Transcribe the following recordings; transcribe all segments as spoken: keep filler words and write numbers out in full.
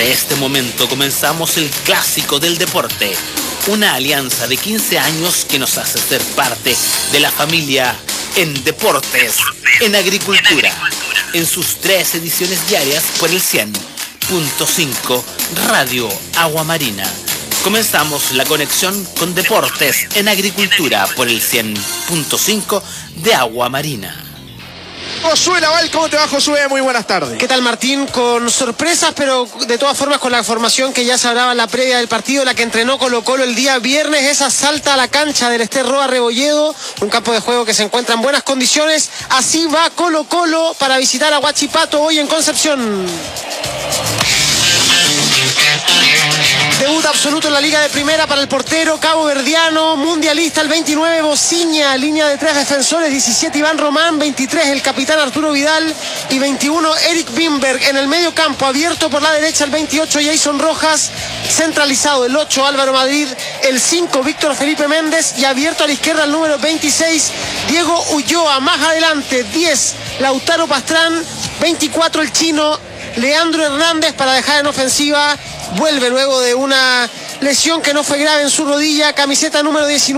Desde este momento comenzamos el clásico del deporte, una alianza de quince años que nos hace ser parte de la familia en deportes, en agricultura, en sus tres ediciones diarias por el cien punto cinco Radio Agua Marina. Comenzamos la conexión con deportes en agricultura por el cien punto cinco de Agua Marina. Josué Laval, ¿cómo te va, Josué? Muy buenas tardes. ¿Qué tal, Martín? Con sorpresas, pero de todas formas con la formación que ya se hablaba en la previa del partido, la que entrenó Colo Colo el día viernes, esa salta a la cancha del Ester Roa Rebolledo, un campo de juego que se encuentra en buenas condiciones. Así va Colo Colo para visitar a Huachipato hoy en Concepción. Debut absoluto en la Liga de Primera para el portero caboverdiano, mundialista el veintinueve, Bociña, línea de tres defensores, diecisiete Iván Román, veintitrés el capitán Arturo Vidal y veintiuno Eric Bimberg. En el medio campo, abierto por la derecha el veintiocho Jason Rojas, centralizado el ocho Álvaro Madrid, el cinco Víctor Felipe Méndez y abierto a la izquierda el número veintiséis Diego Ulloa. Más adelante diez Lautaro Pastrán, veinticuatro el chino Leandro Hernández para dejar en ofensiva. Vuelve luego de una lesión que no fue grave en su rodilla, camiseta número diecinueve.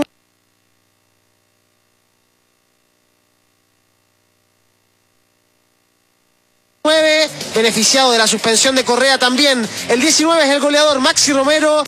Beneficiado de la suspensión de Correa también. El diecinueve es el goleador Maxi Romero.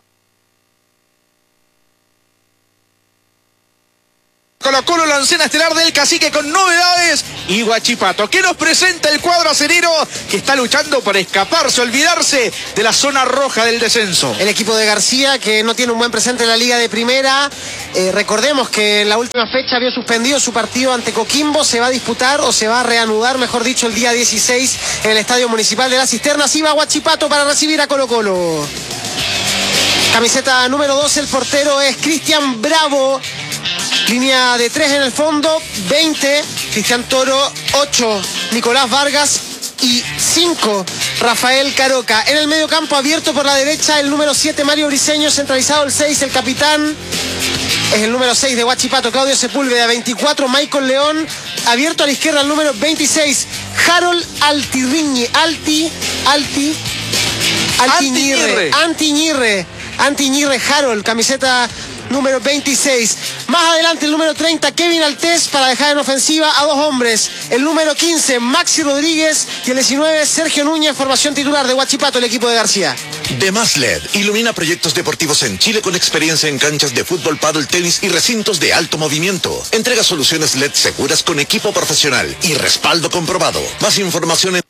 Colo Colo, la oncena estelar del Cacique con novedades y Huachipato, que nos presenta el cuadro acerero que está luchando por escaparse, olvidarse de la zona roja del descenso. El equipo de García, que no tiene un buen presente en la Liga de Primera. Eh, recordemos que en la última fecha había suspendido su partido ante Coquimbo. Se va a disputar o se va a reanudar, mejor dicho, el día dieciséis en el Estadio Municipal de las Cisternas. Y va Huachipato para recibir a Colo Colo. Camiseta número doce, el portero es Cristian Bravo. Línea de tres en el fondo, veinte, Cristian Toro, ocho, Nicolás Vargas y cinco, Rafael Caroca. En el medio campo, abierto por la derecha, el número siete, Mario Briceño, centralizado el seis, el capitán, es el número seis de Huachipato, Claudio Sepúlveda, veinticuatro, Michael León, abierto a la izquierda, el número veintiséis, Harold Altirriñi, Alti, Alti, Altiñirre, Antiñirre, Antiñirre, Harold, camiseta número veintiséis. Más adelante el número treinta, Kevin Altés, para dejar en ofensiva a dos hombres. El número quince, Maxi Rodríguez, y el diecinueve, Sergio Núñez, formación titular de Huachipato, el equipo de García. Demás L E D ilumina proyectos deportivos en Chile con experiencia en canchas de fútbol, pádel, tenis y recintos de alto movimiento. Entrega soluciones L E D seguras con equipo profesional y respaldo comprobado. Más información en